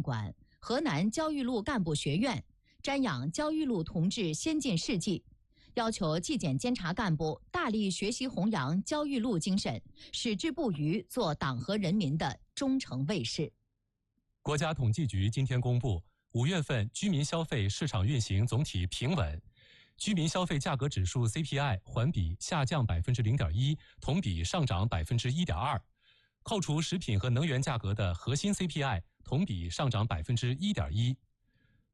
馆、河南焦裕禄干部学院，瞻仰焦裕禄同志先进事迹，要求纪检监察干部大力学习弘扬焦裕禄精神，矢志不渝做党和人民的忠诚卫士。 国家统计局今天公布，5月份居民消费市场运行总体平稳，居民消费价格指数 CPI 环比下降0.1%，同比上涨1.2%。扣除食品和能源价格的核心 CPI 同比上涨1.1%。